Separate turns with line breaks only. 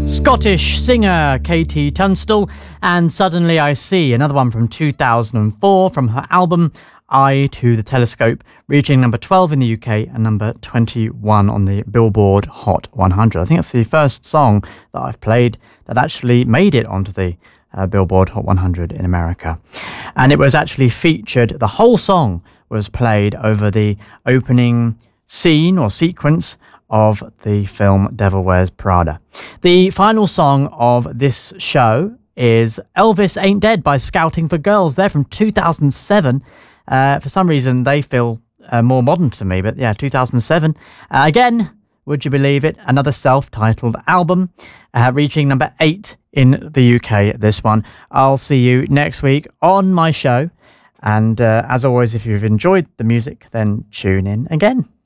Scottish singer Katie Tunstall and Suddenly I See, another one from 2004 from her album Eye to the Telescope, reaching number 12 in the UK and number 21 on the Billboard Hot 100. I think it's the first song that I've played that actually made it onto the Billboard Hot 100 in America. And it was actually featured, the whole song was played over the opening scene or sequence of the film Devil Wears Prada. The final song of this show is Elvis Ain't Dead by Scouting for Girls. They're from 2007. For some reason, they feel more modern to me, but yeah, 2007. Again, would you believe it? Another self-titled album, reaching number 8 in the UK, this one. I'll see you next week on my show. And as always, if you've enjoyed the music, then tune in again.